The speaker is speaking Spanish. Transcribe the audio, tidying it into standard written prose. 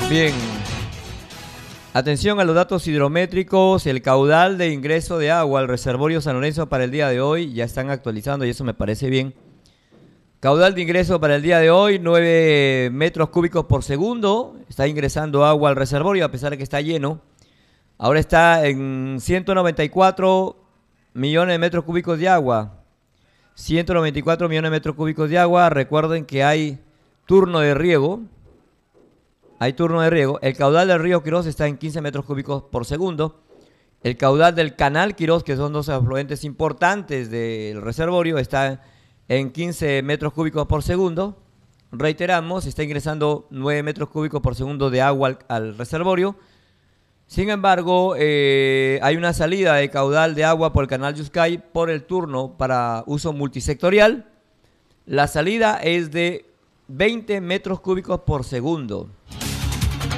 Bien, atención a los datos hidrométricos, el caudal de ingreso de agua al reservorio San Lorenzo para el día de hoy, ya están actualizando y eso me parece bien. Caudal de ingreso para el día de hoy, 9 metros cúbicos por segundo, está ingresando agua al reservorio a pesar de que está lleno. Ahora está en 194 millones de metros cúbicos de agua. 194 millones de metros cúbicos de agua. Recuerden que hay turno de riego. Hay turno de riego. El caudal del río Quirós está en 15 metros cúbicos por segundo. El caudal del canal Quirós, que son dos afluentes importantes del reservorio, está en 15 metros cúbicos por segundo. Reiteramos, está ingresando 9 metros cúbicos por segundo de agua al reservorio. Sin embargo, hay una salida de caudal de agua por el canal Yuscay por el turno para uso multisectorial. La salida es de 20 metros cúbicos por segundo.